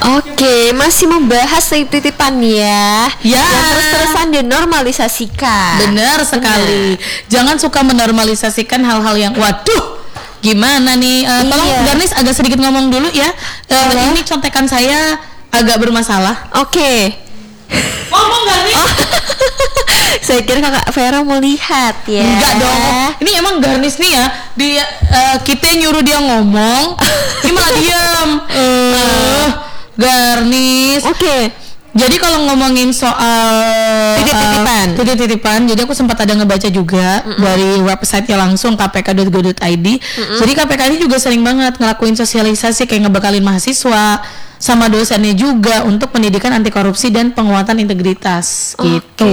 Oke, masih membahas titip-titipan ya. Ya. Yang terus-terusan dinormalisasikan. Benar sekali. Jangan suka menormalisasikan hal-hal yang waduh. Gimana nih? Tolong Garnis agak sedikit ngomong dulu ya. Ini contekan saya agak bermasalah. Oke. Ngomong Garnis. Saya kira Kakak Vera mau lihat ya. Enggak dong. Ini emang Garnis nih ya. Dia kita nyuruh dia ngomong, dia malah diam. Garnis. Oke. Jadi kalau ngomongin soal titip-titipan, jadi aku sempat ada ngebaca juga dari websitenya langsung kpk.go.id. Jadi KPK ini juga sering banget ngelakuin sosialisasi kayak ngebekalin mahasiswa sama dosennya juga untuk pendidikan anti korupsi dan penguatan integritas gitu.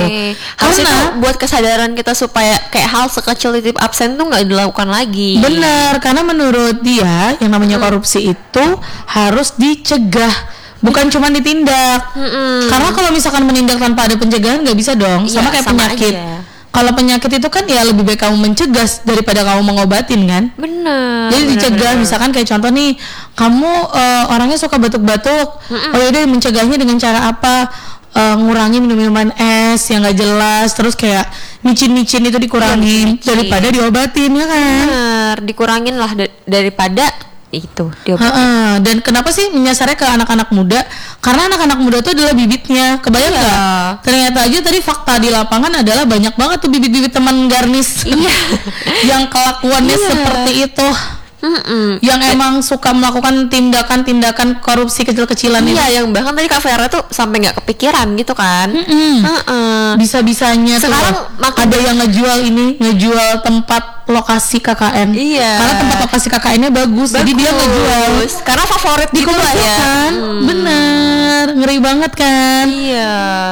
Harusnya buat kesadaran kita supaya kayak hal sekecil titip absen tuh nggak dilakukan lagi. Bener, karena menurut dia yang namanya korupsi itu harus dicegah, bukan cuma ditindak. Karena kalau misalkan menindak tanpa ada pencegahan nggak bisa dong. Sama kayak penyakit. Kalau penyakit itu kan ya lebih baik kamu mencegah daripada kamu mengobatin kan. Bener. Jadi dicegah, misalkan kayak contoh nih, kamu orangnya suka batuk-batuk. Oh yaudah mencegahnya dengan cara apa? Ngurangi minum-minuman es yang nggak jelas, terus kayak micin-micin itu dikurangin daripada diobatin ya kan. Bener, dikurangin lah daripada itu diobatin. Dan kenapa sih menyasarnya ke anak-anak muda? Karena anak-anak muda itu adalah bibitnya. Kebayang nggak? Ternyata aja tadi fakta di lapangan adalah banyak banget tuh bibit-bibit teman Garnis yang kelakuannya seperti itu. Yang emang suka melakukan tindakan-tindakan korupsi kecil-kecilan ini. Iya, yang bahkan tadi Kak Vera tuh sampai nggak kepikiran gitu kan. Bisa-bisanya sekarang ada yang ngejual tempat lokasi KKN. Iya. Karena tempat lokasi KKN-nya bagus, jadi dia ngejual. Karena favorit gitu lah ya. Kan? Bener, ngeri banget kan. Iya.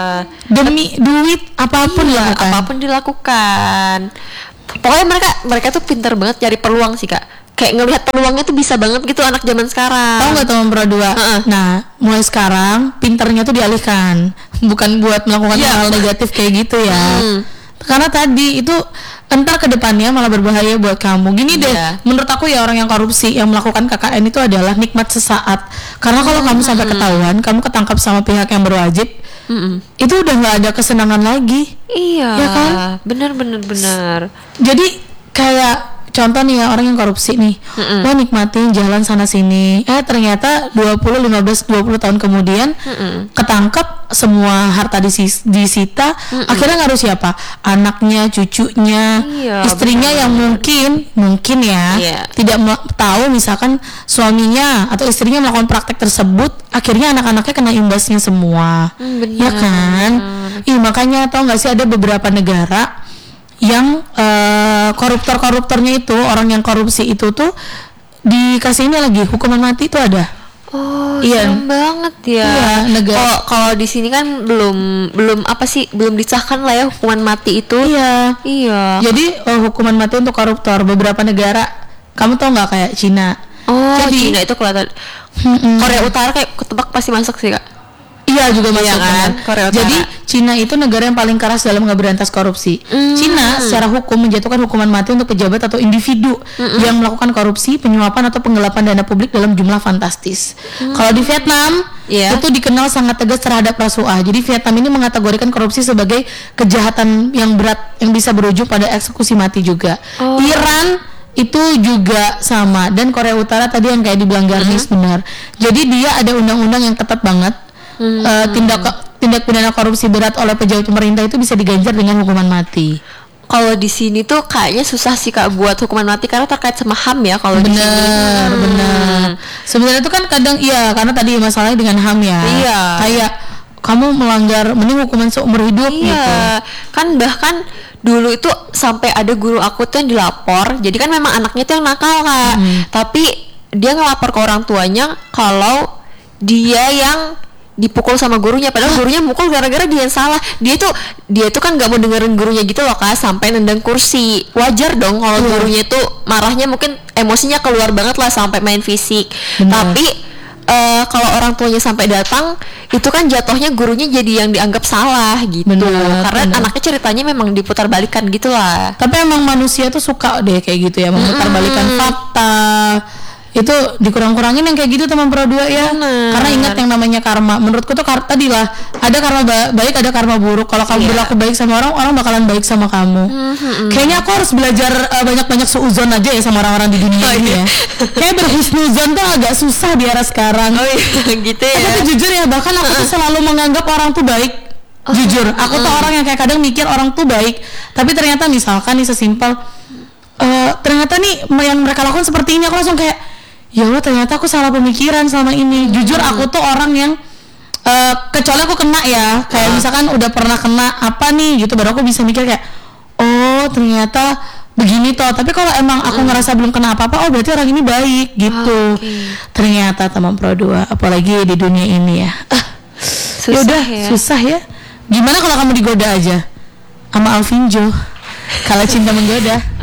Demi duit apapun dilakukan. Apapun dilakukan. Pokoknya mereka tuh pintar banget cari peluang sih Kak. Kayak ngelihat peluangnya tuh bisa banget gitu anak zaman sekarang. Tahu nggak teman berdua? Nah, mulai sekarang pinternya tuh dialihkan, bukan buat melakukan hal negatif kayak gitu ya. Karena tadi itu entar ke depannya malah berbahaya buat kamu. Gini deh, menurut aku ya orang yang korupsi yang melakukan KKN itu adalah nikmat sesaat. Karena kalau kamu sampai ketahuan, kamu ketangkap sama pihak yang berwajib, itu udah nggak ada kesenangan lagi. Iya. Ya kan? Bener. Jadi kayak contoh nih ya, orang yang korupsi nih, lo nikmatin jalan sana sini, ternyata 20 tahun kemudian ketangkap, semua harta disita, akhirnya ngaruh siapa? Anaknya, cucunya, istrinya yang mungkin ya tidak tahu misalkan suaminya atau istrinya melakukan praktek tersebut, akhirnya anak-anaknya kena imbasnya semua. Ya kan? Makanya tau gak sih ada beberapa negara yang koruptornya itu, orang yang korupsi itu tuh dikasihnya lagi hukuman mati itu ada. Serem banget ya. Iya, negara. Kalau di sini kan belum disahkan lah ya hukuman mati itu. Iya. Jadi hukuman mati untuk koruptor beberapa negara. Kamu tau nggak kayak Cina? Jadi Cina itu kelihatan. Korea Utara kayak ketebak pasti masuk sih Kak. Iya juga masuk kan? Jadi Cina itu negara yang paling keras dalam ngeberantas korupsi. Cina secara hukum menjatuhkan hukuman mati untuk pejabat atau individu yang melakukan korupsi, penyuapan atau penggelapan dana publik dalam jumlah fantastis. Kalau di Vietnam itu dikenal sangat tegas terhadap rasuah. Jadi Vietnam ini mengategorikan korupsi sebagai kejahatan yang berat yang bisa berujung pada eksekusi mati juga. Iran itu juga sama, dan Korea Utara tadi yang kayak dibilang Garnis benar. Jadi dia ada undang-undang yang ketat banget. Tindak pidana korupsi berat oleh pejabat pemerintah itu bisa diganjar dengan hukuman mati. Kalau di sini tuh kayaknya susah sih Kak buat hukuman mati karena terkait sama HAM ya kalau di sini. Bener. Sebenarnya itu kan kadang karena tadi masalahnya dengan HAM ya. Kayak kamu melanggar, mending hukuman seumur hidup gitu. Kan bahkan dulu itu sampai ada guru aku tuh yang dilapor. Jadi kan memang anaknya tuh yang nakal Kak. Tapi dia ngelapor ke orang tuanya kalau dia yang dipukul sama gurunya, padahal gurunya mukul gara-gara dia yang salah. Dia tuh kan nggak mau dengerin gurunya gitu loh Kak, sampai nendang kursi. Wajar dong kalau gurunya tuh marahnya, mungkin emosinya keluar banget lah sampai main fisik. Tapi kalau orang tuanya sampai datang, itu kan jatuhnya gurunya jadi yang dianggap salah gitu. Karena anaknya ceritanya memang diputar balikan gitu lah. Tapi emang manusia tuh suka deh kayak gitu ya, memutar balikan fakta. itu dikurang-kurangin yang kayak gitu teman Pro 2 ya. Karena ingat yang namanya karma. Menurutku tuh tadi lah, ada karma baik, ada karma buruk. Kalau kamu berlaku baik sama orang bakalan baik sama kamu. Kayaknya aku harus belajar banyak-banyak suuzon aja ya sama orang-orang di dunia ini ya. Kayak berhusnuzon tuh agak susah di era sekarang. Oh iya, gitu ya. Tapi jujur ya, bahkan aku tuh selalu menganggap orang tuh baik. Jujur, aku tuh orang yang kayak kadang mikir orang tuh baik, tapi ternyata misalkan nih sesimpel ternyata nih yang mereka lakukan seperti ini, aku langsung kayak ya Allah, ternyata aku salah pemikiran selama ini. Jujur aku tuh orang yang kecuali aku kena ya, kayak misalkan udah pernah kena apa nih gitu, baru aku bisa mikir kayak oh ternyata begini toh. Tapi kalau emang aku ngerasa belum kena apa-apa, oh berarti orang ini baik gitu. Ternyata teman Pro 2, apalagi di dunia ini ya. Susah ya. Gimana kalau kamu digoda aja sama Alvin Jo? Kalau cinta menggoda.